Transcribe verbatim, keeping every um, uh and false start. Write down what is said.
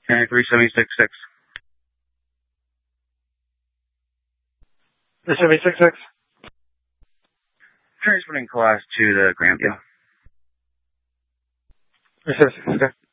Okay, three seven six six. three seven six six. Transferring class to the Grantville. three seven six six.